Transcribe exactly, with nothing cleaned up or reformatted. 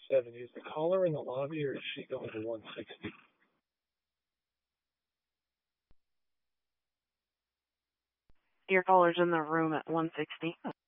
seventy. Is the caller in the lobby or is she going to one sixty? Your caller's in the room at one sixty.